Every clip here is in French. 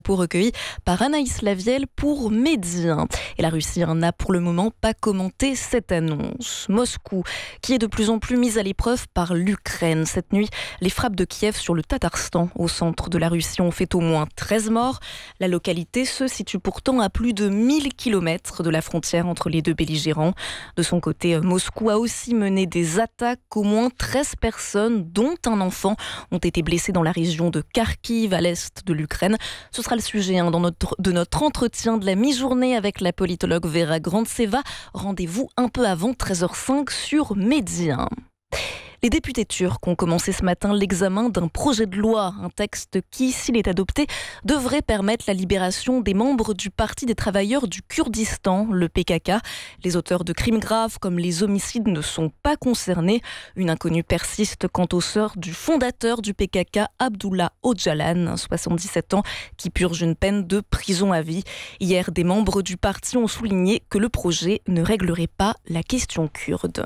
Recueilli par Anaïs Lavielle pour Medi. Et la Russie n'a pour le moment pas commenté cette annonce. Moscou, qui est de plus en plus mise à l'épreuve par l'Ukraine. Cette nuit, les frappes de Kiev sur le Tatarstan, au centre de la Russie, ont fait au moins 13 morts. La localité se situe pourtant à plus de 1000 km de la frontière entre les deux belligérants. De son côté, Moscou a aussi mené des attaques. Au moins 13 personnes, dont un enfant, ont été blessées dans la région de Kharkiv, à l'est de l'Ukraine. Ce sera le sujet de notre entretien de la mi-journée avec la politologue Vera Grantseva. Rendez-vous un peu avant 13h05 sur Medi. Les députés turcs ont commencé ce matin l'examen d'un projet de loi, un texte qui, s'il est adopté, devrait permettre la libération des membres du Parti des travailleurs du Kurdistan, le PKK. Les auteurs de crimes graves comme les homicides ne sont pas concernés. Une inconnue persiste quant aux sœurs du fondateur du PKK, Abdullah Öcalan, 77 ans, qui purge une peine de prison à vie. Hier, des membres du parti ont souligné que le projet ne réglerait pas la question kurde.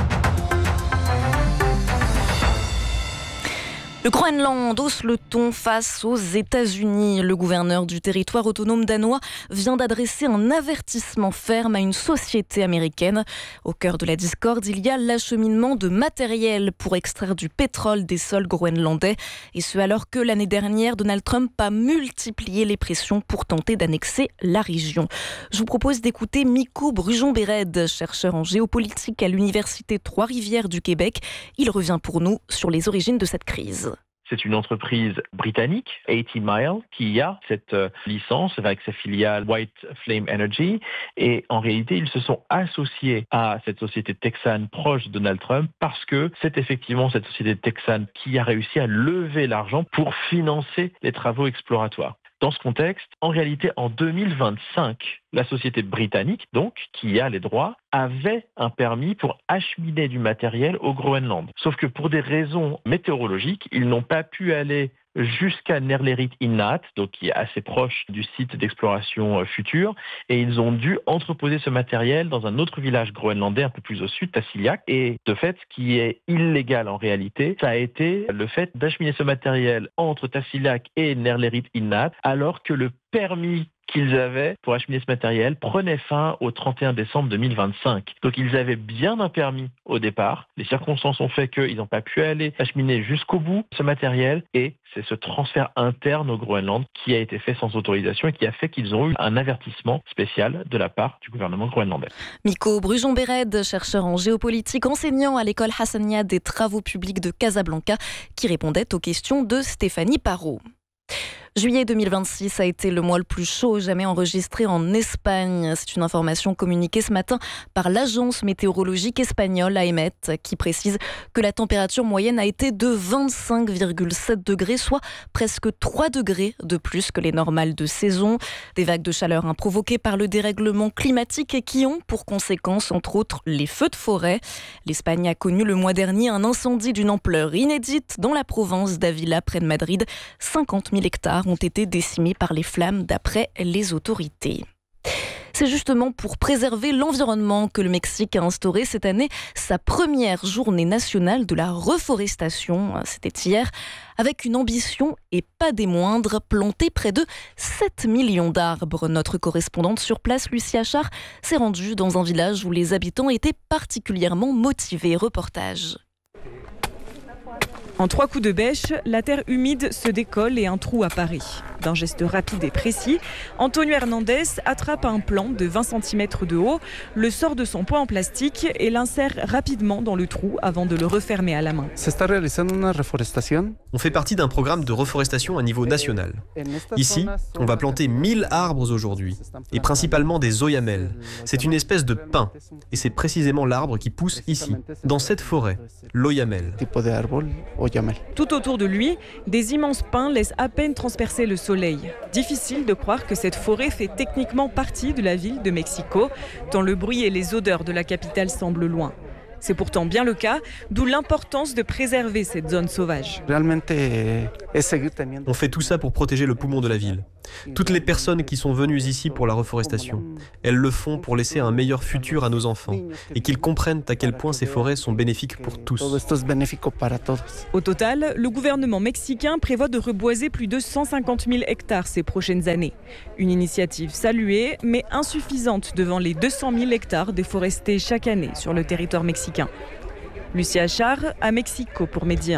Le Groenland hausse le ton face aux États-Unis. Le gouverneur du territoire autonome danois vient d'adresser un avertissement ferme à une société américaine. Au cœur de la discorde, il y a l'acheminement de matériel pour extraire du pétrole des sols groenlandais. Et ce alors que l'année dernière, Donald Trump a multiplié les pressions pour tenter d'annexer la région. Je vous propose d'écouter Mikko Brujon-Béred, chercheur en géopolitique à l'Université Trois-Rivières du Québec. Il revient pour nous sur les origines de cette crise. C'est une entreprise britannique, 80 Mile, qui a cette licence avec sa filiale White Flame Energy. Et en réalité, ils se sont associés à cette société texane proche de Donald Trump parce que c'est effectivement cette société texane qui a réussi à lever l'argent pour financer les travaux exploratoires. Dans ce contexte, en réalité, en 2025, la société britannique, donc, qui a les droits, avait un permis pour acheminer du matériel au Groenland. Sauf que pour des raisons météorologiques, ils n'ont pas pu aller jusqu'à Nærlærit-Innat, donc qui est assez proche du site d'exploration futur, et ils ont dû entreposer ce matériel dans un autre village groenlandais un peu plus au sud, Tasiilaq. Et de fait, ce qui est illégal en réalité, ça a été le fait d'acheminer ce matériel entre Tasiilaq et Nærlærit-Innat, alors que le permis qu'ils avaient pour acheminer ce matériel prenait fin au 31 décembre 2025. Donc ils avaient bien un permis au départ. Les circonstances ont fait qu'ils n'ont pas pu aller acheminer jusqu'au bout ce matériel et c'est ce transfert interne au Groenland qui a été fait sans autorisation et qui a fait qu'ils ont eu un avertissement spécial de la part du gouvernement groenlandais. Mikko Brujon-Béred, chercheur en géopolitique, enseignant à l'école Hassania des travaux publics de Casablanca, qui répondait aux questions de Stéphanie Parot. Juillet 2026 a été le mois le plus chaud jamais enregistré en Espagne. C'est une information communiquée ce matin par l'agence météorologique espagnole AEMET qui précise que la température moyenne a été de 25,7 degrés, soit presque 3 degrés de plus que les normales de saison. Des vagues de chaleur provoquées par le dérèglement climatique et qui ont pour conséquence, entre autres, les feux de forêt. L'Espagne a connu le mois dernier un incendie d'une ampleur inédite dans la province d'Ávila, près de Madrid. 50 000 hectares ont été décimés par les flammes d'après les autorités. C'est justement pour préserver l'environnement que le Mexique a instauré cette année sa première journée nationale de la reforestation. C'était hier, avec une ambition et pas des moindres, planter près de 7 millions d'arbres. Notre correspondante sur place, Lucie Achard, s'est rendue dans un village où les habitants étaient particulièrement motivés. Reportage. En 3 coups de bêche, la terre humide se décolle et un trou apparaît. D'un geste rapide et précis, Antonio Hernandez attrape un plant de 20 cm de haut, le sort de son pot en plastique et l'insère rapidement dans le trou avant de le refermer à la main. On fait partie d'un programme de reforestation à niveau national. Ici, on va planter 1000 arbres aujourd'hui, et principalement des oyamel. C'est une espèce de pin, et c'est précisément l'arbre qui pousse ici, dans cette forêt, l'oyamel. Tout autour de lui, des immenses pins laissent à peine transpercer le soleil. Difficile de croire que cette forêt fait techniquement partie de la ville de Mexico, tant le bruit et les odeurs de la capitale semblent loin. C'est pourtant bien le cas, d'où l'importance de préserver cette zone sauvage. On fait tout ça pour protéger le poumon de la ville. Toutes les personnes qui sont venues ici pour la reforestation, elles le font pour laisser un meilleur futur à nos enfants et qu'ils comprennent à quel point ces forêts sont bénéfiques pour tous. Au total, le gouvernement mexicain prévoit de reboiser plus de 150 000 hectares ces prochaines années. Une initiative saluée, mais insuffisante devant les 200 000 hectares déforestés chaque année sur le territoire mexicain. Lucia Char, à Mexico pour Média 1.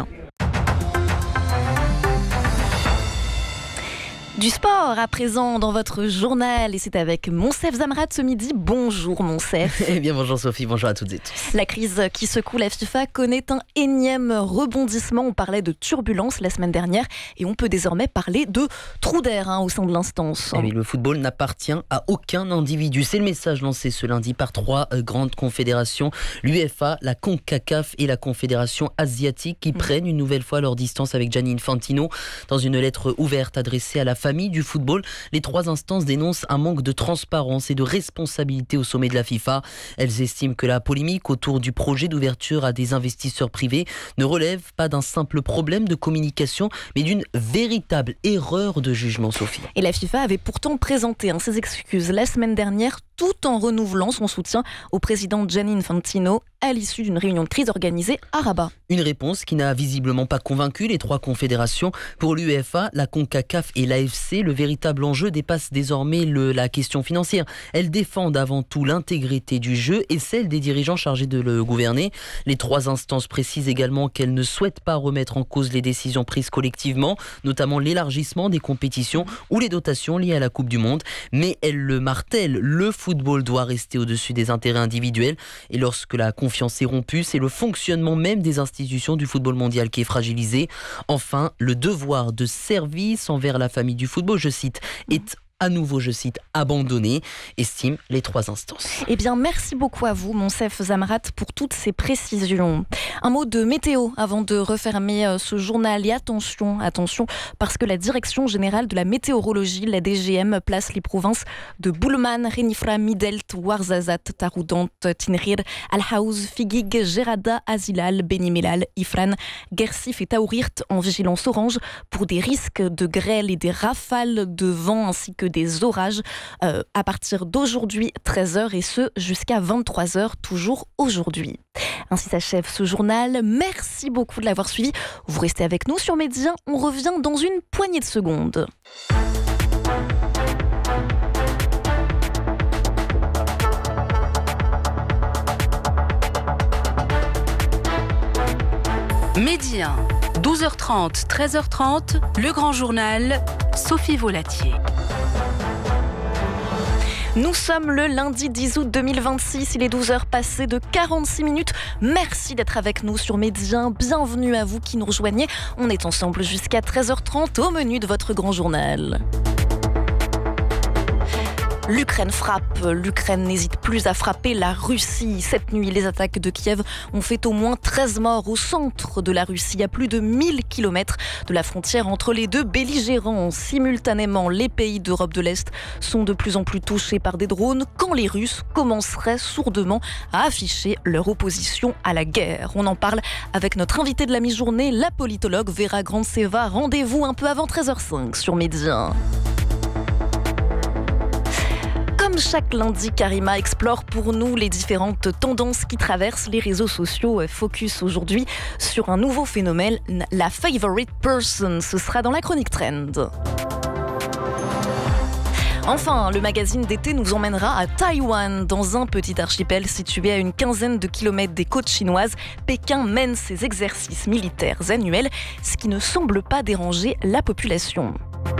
Du sport à présent dans votre journal et c'est avec Monsef Zamrat ce midi. Bonjour Monsef. Eh bien bonjour Sophie, bonjour à toutes et tous. La crise qui secoue la FIFA connaît un énième rebondissement. On parlait de turbulence la semaine dernière et on peut désormais parler de trou d'air au sein de l'instance. Eh oui, le football n'appartient à aucun individu. C'est le message lancé ce lundi par trois grandes confédérations, l'UEFA, la CONCACAF et la Confédération asiatique qui prennent une nouvelle fois leur distance avec Gianni Infantino. Dans une lettre ouverte adressée à la famille du football, les trois instances dénoncent un manque de transparence et de responsabilité au sommet de la FIFA. Elles estiment que la polémique autour du projet d'ouverture à des investisseurs privés ne relève pas d'un simple problème de communication, mais d'une véritable erreur de jugement, Sophie. Et la FIFA avait pourtant présenté ses excuses la semaine dernière, tout en renouvelant son soutien au président Gianni Infantino à l'issue d'une réunion de crise organisée à Rabat. Une réponse qui n'a visiblement pas convaincu les trois confédérations. Pour l'UEFA, la CONCACAF et l'AFC, le véritable enjeu dépasse désormais la question financière. Elles défendent avant tout l'intégrité du jeu et celle des dirigeants chargés de le gouverner. Les trois instances précisent également qu'elles ne souhaitent pas remettre en cause les décisions prises collectivement, notamment l'élargissement des compétitions ou les dotations liées à la Coupe du Monde. Mais elles le martèlent, le football doit rester au-dessus des intérêts individuels. Et lorsque la confiance est rompue, c'est le fonctionnement même des institutions du football mondial qui est fragilisé. Enfin, le devoir de service envers la famille du football, je cite, est à nouveau, je cite, abandonné, estiment les trois instances. Eh bien, merci beaucoup à vous, Monsef Zamrat, pour toutes ces précisions. Un mot de météo avant de refermer ce journal. Et attention, parce que la Direction Générale de la Météorologie, la DGM, place les provinces de Boulman, Renifra, Midelt, Ouarzazate, Taroudant, Tinrir, Al-Haouz, Figuig, Gerada, Azilal, Beni-Mellal, Ifran, Gersif et Taourirt en vigilance orange pour des risques de grêle et des rafales de vent ainsi que des orages à partir d'aujourd'hui 13h et ce jusqu'à 23h toujours aujourd'hui. Ainsi s'achève ce journal. Merci beaucoup de l'avoir suivi. Vous restez avec nous sur Média. On revient dans une poignée de secondes. Média, 12h30, 13h30, le grand journal, Sophie Volatier. Nous sommes le lundi 10 août 2026, il est 12h passées de 46 minutes. Merci d'être avec nous sur Média. Bienvenue à vous qui nous rejoignez. On est ensemble jusqu'à 13h30 au menu de votre grand journal. L'Ukraine frappe. L'Ukraine n'hésite plus à frapper la Russie. Cette nuit, les attaques de Kiev ont fait au moins 13 morts au centre de la Russie, à plus de 1000 km de la frontière entre les deux belligérants. Simultanément, les pays d'Europe de l'Est sont de plus en plus touchés par des drones quand les Russes commenceraient sourdement à afficher leur opposition à la guerre. On en parle avec notre invitée de la mi-journée, la politologue Vera Grandseva. Rendez-vous un peu avant 13h05 sur Média. Comme chaque lundi, Karima explore pour nous les différentes tendances qui traversent les réseaux sociaux. Focus aujourd'hui sur un nouveau phénomène, la favorite person. Ce sera dans la chronique Trend. Enfin, le magazine d'été nous emmènera à Taïwan. Dans un petit archipel situé à une quinzaine de kilomètres des côtes chinoises, Pékin mène ses exercices militaires annuels, ce qui ne semble pas déranger la population.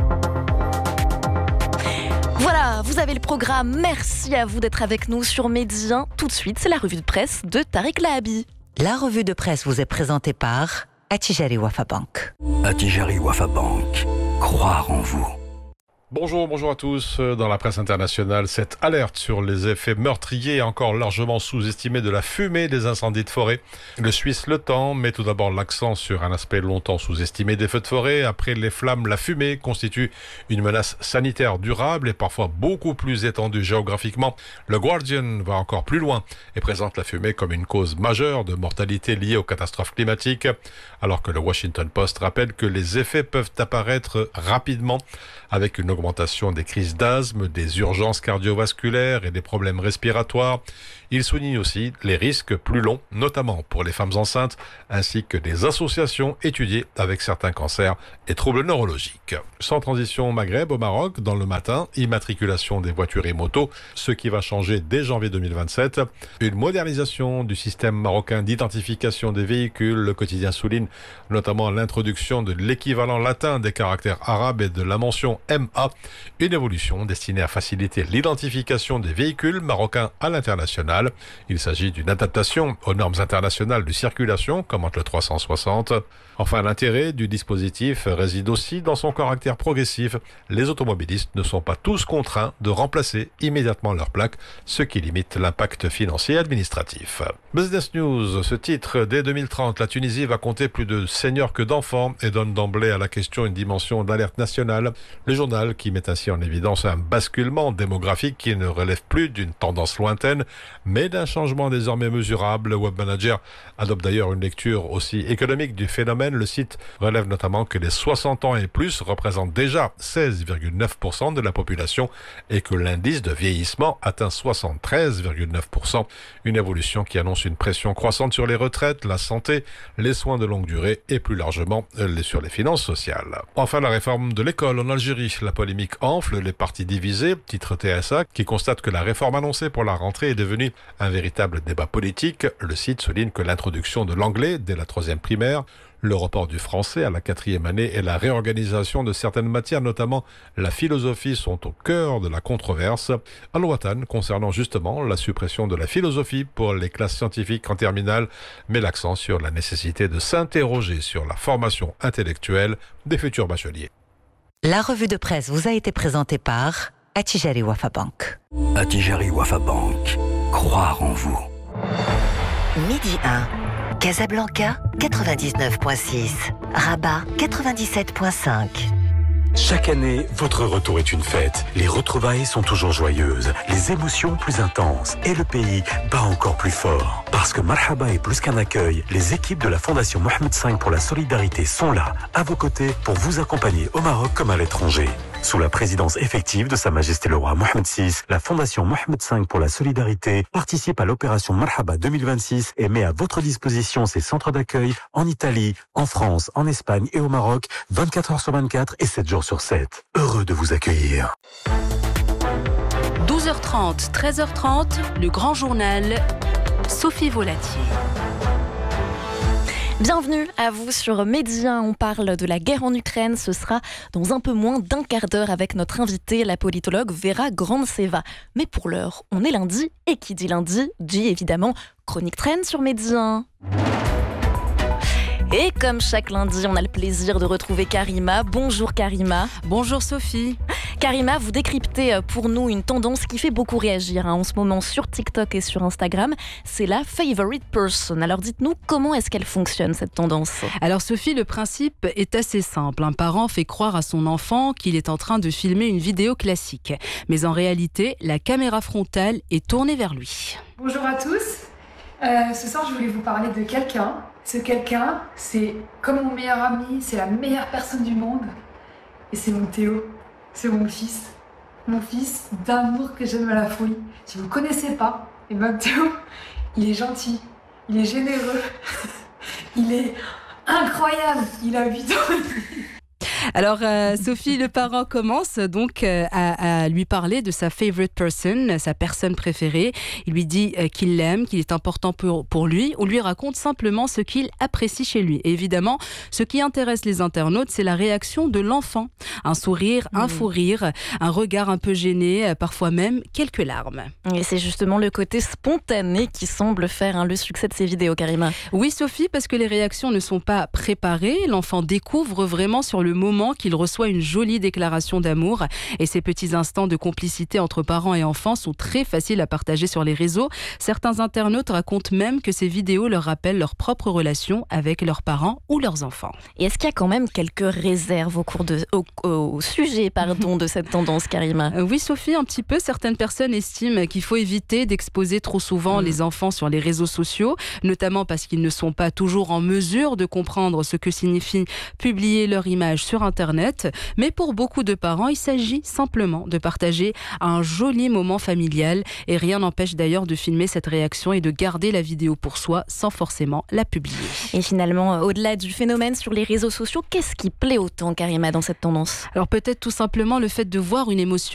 Voilà, vous avez le programme. Merci à vous d'être avec nous sur Média. Tout de suite, c'est la revue de presse de Tariq Lahabi. La revue de presse vous est présentée par Attijari Wafa Bank. Attijari Wafa Bank, croire en vous. Bonjour à tous. Dans la presse internationale, cette alerte sur les effets meurtriers et encore largement sous-estimés de la fumée des incendies de forêt. Le Suisse Le Temps met tout d'abord l'accent sur un aspect longtemps sous-estimé des feux de forêt. Après les flammes, la fumée constitue une menace sanitaire durable et parfois beaucoup plus étendue géographiquement. Le Guardian va encore plus loin et présente la fumée comme une cause majeure de mortalité liée aux catastrophes climatiques, alors que le Washington Post rappelle que les effets peuvent apparaître rapidement avec une augmentation des crises d'asthme, des urgences cardiovasculaires et des problèmes respiratoires. Il souligne aussi les risques plus longs, notamment pour les femmes enceintes, ainsi que des associations étudiées avec certains cancers et troubles neurologiques. Sans transition Maghreb au Maroc, dans le matin, immatriculation des voitures et motos, ce qui va changer dès janvier 2027. Une modernisation du système marocain d'identification des véhicules. Le quotidien souligne notamment l'introduction de l'équivalent latin des caractères arabes et de la mention MA. Une évolution destinée à faciliter l'identification des véhicules marocains à l'international. Il s'agit d'une adaptation aux normes internationales de circulation, commente le 360. Enfin, l'intérêt du dispositif réside aussi dans son caractère progressif. Les automobilistes ne sont pas tous contraints de remplacer immédiatement leur plaque, ce qui limite l'impact financier et administratif. Business News, ce titre, dès 2030, la Tunisie va compter plus de seniors que d'enfants et donne d'emblée à la question une dimension d'alerte nationale. Le journal qui met ainsi en évidence un basculement démographique qui ne relève plus d'une tendance lointaine, mais d'un changement désormais mesurable. Le Web Manager adopte d'ailleurs une lecture aussi économique du phénomène. Le site relève notamment que les 60 ans et plus représentent déjà 16,9% de la population et que l'indice de vieillissement atteint 73,9%. Une évolution qui annonce une pression croissante sur les retraites, la santé, les soins de longue durée et plus largement sur les finances sociales. Enfin, la réforme de l'école en Algérie. La polémique enfle, les partis divisés, titre TSA, qui constate que la réforme annoncée pour la rentrée est devenue un véritable débat politique. Le site souligne que l'introduction de l'anglais dès la 3e primaire, le report du français à la 4e année et la réorganisation de certaines matières, notamment la philosophie, sont au cœur de la controverse. Al-Watan, concernant justement la suppression de la philosophie pour les classes scientifiques en terminale, met l'accent sur la nécessité de s'interroger sur la formation intellectuelle des futurs bacheliers. La revue de presse vous a été présentée par Attijari Wafa Bank. Attijari Wafa Bank. Croire en vous. Midi 1. Casablanca 99.6, Rabat 97.5. Chaque année, votre retour est une fête. Les retrouvailles sont toujours joyeuses, les émotions plus intenses et le pays bat encore plus fort. Parce que Marhaba est plus qu'un accueil, les équipes de la Fondation Mohamed V pour la solidarité sont là, à vos côtés, pour vous accompagner au Maroc comme à l'étranger. Sous la présidence effective de Sa Majesté le Roi Mohamed VI, la Fondation Mohamed V pour la solidarité participe à l'opération Marhaba 2026 et met à votre disposition ses centres d'accueil en Italie, en France, en Espagne et au Maroc, 24 heures sur 24 et 7 jours sur 7. Heureux de vous accueillir. 12h30, 13h30, le grand journal, Sophie Volatier. Bienvenue à vous sur Midi 1. On parle de la guerre en Ukraine. Ce sera dans un peu moins d'un quart d'heure avec notre invitée, la politologue Vera Grandseva. Mais pour l'heure, on est lundi. Et qui dit lundi, dit évidemment Chronique Traîne sur Midi 1. Et comme chaque lundi, on a le plaisir de retrouver Karima. Bonjour Karima. Bonjour Sophie. Karima, vous décryptez pour nous une tendance qui fait beaucoup réagir en ce moment sur TikTok et sur Instagram. C'est la favorite person. Alors dites-nous, comment est-ce qu'elle fonctionne cette tendance ? Alors Sophie, le principe est assez simple. Un parent fait croire à son enfant qu'il est en train de filmer une vidéo classique. Mais en réalité, la caméra frontale est tournée vers lui. Bonjour à tous. Ce soir, je voulais vous parler de quelqu'un. Ce quelqu'un, c'est comme mon meilleur ami, c'est la meilleure personne du monde. Et c'est mon Théo, c'est mon fils d'amour que j'aime à la folie. Si vous ne connaissez pas, et ben Théo, il est gentil, il est généreux, il est incroyable, il a 8 ans. Alors Sophie, le parent commence donc à lui parler de sa favorite person, sa personne préférée. Il lui dit qu'il l'aime, qu'il est important pour lui. On lui raconte simplement ce qu'il apprécie chez lui. Et évidemment, ce qui intéresse les internautes, c'est la réaction de l'enfant. Un sourire, un fou rire, un regard un peu gêné, parfois même quelques larmes. Et c'est justement le côté spontané qui semble faire le succès de ces vidéos, Karima. Oui Sophie, parce que les réactions ne sont pas préparées. L'enfant découvre vraiment sur le moment qu'il reçoit une jolie déclaration d'amour et ces petits instants de complicité entre parents et enfants sont très faciles à partager sur les réseaux. Certains internautes racontent même que ces vidéos leur rappellent leur propre relation avec leurs parents ou leurs enfants. Et est-ce qu'il y a quand même quelques réserves au sujet de cette tendance, Karima ? Oui Sophie, un petit peu. Certaines personnes estiment qu'il faut éviter d'exposer trop souvent les enfants sur les réseaux sociaux, notamment parce qu'ils ne sont pas toujours en mesure de comprendre ce que signifie publier leur image sur sur Internet. Mais pour beaucoup de parents, il s'agit simplement de partager un joli moment familial. Et rien n'empêche d'ailleurs de filmer cette réaction et de garder la vidéo pour soi sans forcément la publier. Et finalement, au-delà du phénomène sur les réseaux sociaux, qu'est-ce qui plaît autant, Karima, dans cette tendance ? Alors peut-être tout simplement le fait de voir une émotion